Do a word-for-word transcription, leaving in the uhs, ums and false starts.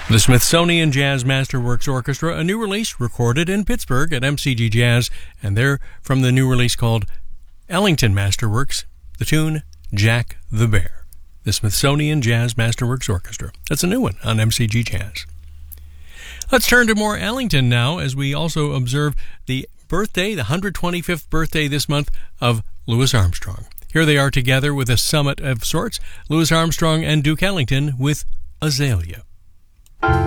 The Smithsonian Jazz Masterworks Orchestra, a new release recorded in Pittsburgh at M C G Jazz, and they're from the new release called Ellington Masterworks, the tune Jack the Bear. The Smithsonian Jazz Masterworks Orchestra. That's a new one on M C G Jazz. Let's turn to more Ellington now, as we also observe the birthday, the one hundred twenty-fifth birthday this month of Louis Armstrong. Here they are together with a summit of sorts, Louis Armstrong and Duke Ellington with Azalea.